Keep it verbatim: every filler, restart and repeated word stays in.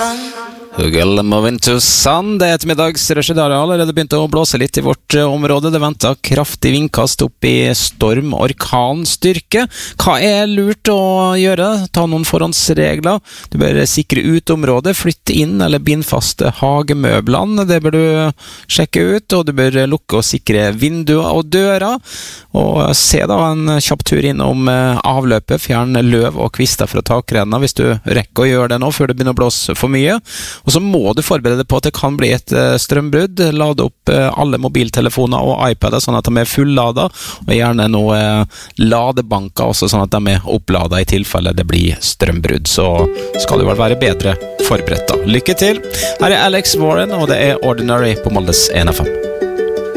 Google Moving to Sun. Det er ettermiddagsrushet. Det har allerede begynt å blåse litt i vårt område. Det venter kraftig vindkast opp i storm- og orkanstyrke. Hva er lurt å gjøre? Ta noen forhåndsregler. Du bør sikre uteområdet, flytte inn eller binde fast hagemøblene. Det bør du sjekke ut, og du bør lukke og sikre vinduer og dører. Og se da en kjapp tur innom avløpet, fjern løv og kvister fra takrenna hvis du rekker å gjøre det nå før det begynner å blåse for mye. Og så må du forberede deg på at det kan bli et strømbrudd. Lade opp alle mobiltelefoner og iPader sånn at de er fullada, og gjerne noen ladebanker også sånn at de er opplada i tilfelle det blir strømbrudd. Så skal du vel være bedre forberedt da. Lykke til! Her er Alex Warren, og det er Ordinary på Moldes en F M.